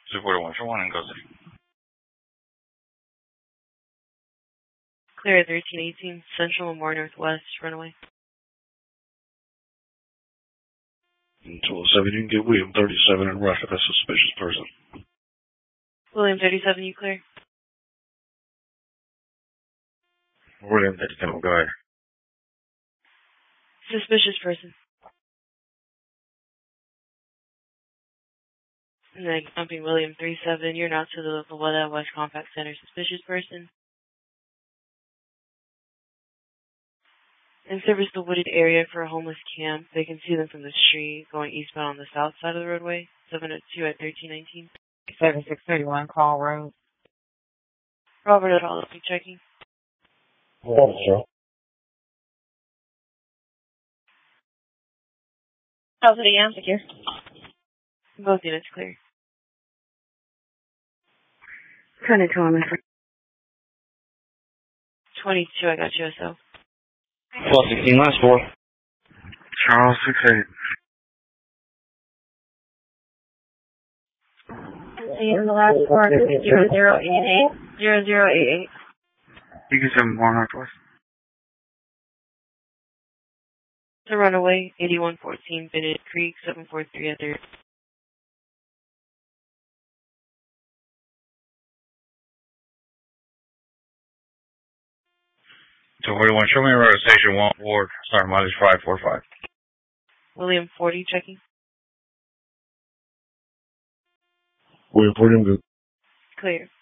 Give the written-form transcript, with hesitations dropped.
241, show one and go city. Clear 1318, Central Lamar Northwest, runaway. 207, you can get William 37 and rough with a suspicious person. William 37, you clear? William 37, go ahead. Suspicious person. And then dumping William 37, you're not to the Lowell West Compact Center. Suspicious person. And service the wooded area for a homeless camp. They can see them from the street going eastbound on the south side of the roadway. 702 at 1319. 7631 Call Road. Robert at all, be checking. Yeah, sure. How's it again? Secure. Both units clear. 22 on my friend. 22, I got you, so. Plus 16, last 4. Charles 68. And the last part is 0088. 0088. You can 7 more northwest. The runaway, 8114 Bennett Creek, 743 at 30. So 41, show me road station 1 Ward, starting mileage 545. William 40 checking. William 40, I'm good. Clear.